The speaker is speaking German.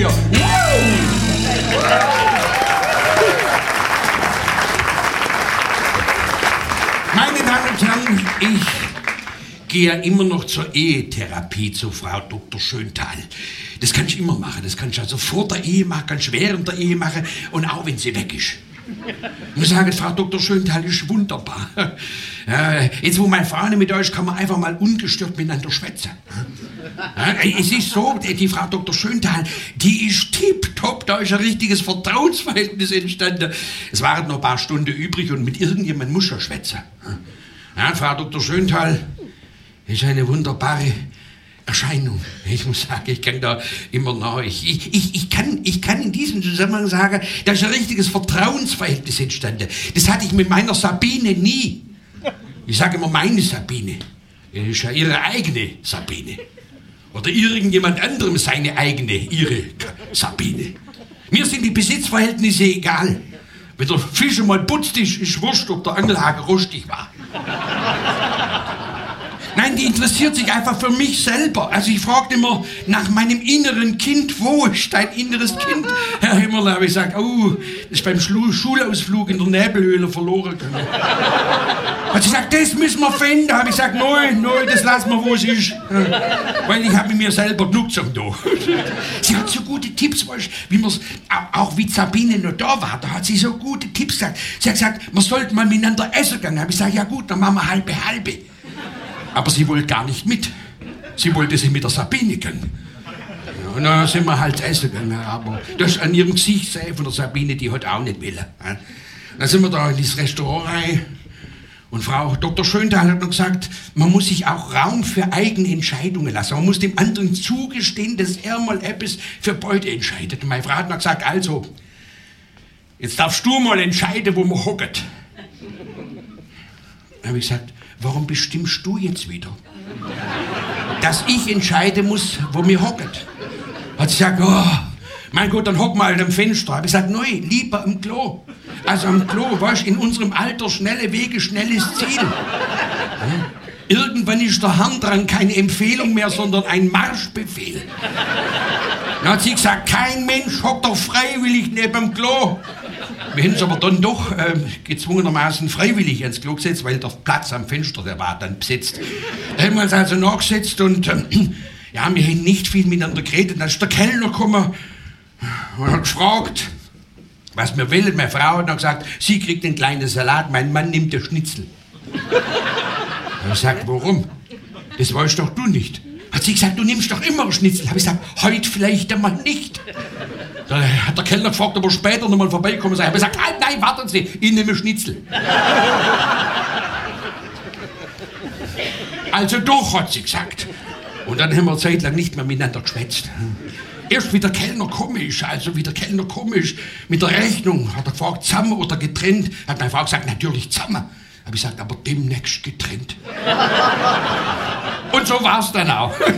hier. Meine Damen und Herren, ich gehe ja immer noch zur Ehetherapie zu Frau Dr. Schöntal. Das kann ich immer machen. Das kann ich also vor der Ehe machen, kann ich während der Ehe machen und auch wenn sie weg ist. Ich muss sagen, Frau Dr. Schöntal ist wunderbar. Jetzt, wo meine Frau nicht mit euch ist, kann man einfach mal ungestört miteinander schwätzen. Es ist so, die Frau Dr. Schöntal, die ist tipptopp, da ist ein richtiges Vertrauensverhältnis entstanden. Es waren noch ein paar Stunden übrig und mit irgendjemandem muss ich schwätzen. Frau Dr. Schöntal ist eine wunderbare Erscheinung. Ich muss sagen, ich kann da immer nach. Ich kann in diesem Zusammenhang sagen, da ist ein richtiges Vertrauensverhältnis entstanden. Das hatte ich mit meiner Sabine nie. Ich sage immer meine Sabine. Das ist ja ihre eigene Sabine. Oder irgendjemand anderem seine eigene, ihre Sabine. Mir sind die Besitzverhältnisse egal. Wenn der Fisch mal putzt ist wurscht, ob der Angelhaken rostig war. Nein, die interessiert sich einfach für mich selber. Also ich fragte immer nach meinem inneren Kind. Wo ist dein inneres Kind? Herr Himmerle, habe ich gesagt, oh, das ist beim Schulausflug in der Nebelhöhle verloren gegangen. Hat sie gesagt, das müssen wir finden. Habe ich gesagt, nein, das lassen wir, wo es ist. Weil ich habe mit mir selber genug zum da. Sie hat so gute Tipps, wie man's, auch wie Sabine noch da war, da hat sie so gute Tipps gesagt. Sie hat gesagt, wir sollten mal miteinander essen gehen. Habe ich gesagt, ja gut, dann machen wir halbe. Aber sie wollte gar nicht mit. Sie wollte sie mit der Sabine gehen. Ja, und dann sind wir halt essen gegangen. Aber das an ihrem Gesicht sehen von der Sabine, die hat auch nicht wollen. Dann sind wir da in das Restaurant rein. Und Frau Dr. Schöntal hat noch gesagt, man muss sich auch Raum für eigene Entscheidungen lassen. Man muss dem anderen zugestehen, dass er mal etwas für beide entscheidet. Und meine Frau hat noch gesagt, also, jetzt darfst du mal entscheiden, wo man hockt. Dann habe ich gesagt, warum bestimmst du jetzt wieder? Dass ich entscheiden muss, wo mir hockt. Hat sie gesagt, oh, mein Gott, dann hock mal am Fenster. Hab ich gesagt, nein, lieber am Klo. Also am Klo, weißt du, in unserem Alter schnelle Wege, schnelles Ziel. Irgendwann ist der Harndrang keine Empfehlung mehr, sondern ein Marschbefehl. Dann hat sie gesagt, kein Mensch hockt doch freiwillig neben dem Klo. Wir haben uns aber dann doch gezwungenermaßen freiwillig ins Klo gesetzt, weil der Platz am Fenster, der war dann besetzt. Da haben wir uns also nachgesetzt und ja, wir haben nicht viel miteinander geredet. Dann ist der Kellner gekommen und hat gefragt, was wir wollen. Meine Frau hat dann gesagt, sie kriegt den kleinen Salat, mein Mann nimmt den Schnitzel. Er sagt, warum? Das weißt doch du nicht. Hat sie gesagt, du nimmst doch immer einen Schnitzel. Habe ich gesagt, heute vielleicht einmal nicht. Da hat der Kellner gefragt, ob er später noch mal vorbeikommen sei. Ich habe gesagt, nein, warten Sie, ich nehme Schnitzel. Also doch, hat sie gesagt. Und dann haben wir eine Zeit lang nicht mehr miteinander geschwätzt. Erst wie der Kellner komisch, mit der Rechnung, hat er gefragt, zusammen oder getrennt. Hat meine Frau gesagt, natürlich zusammen. Habe ich gesagt, aber demnächst getrennt. Und so war's dann auch.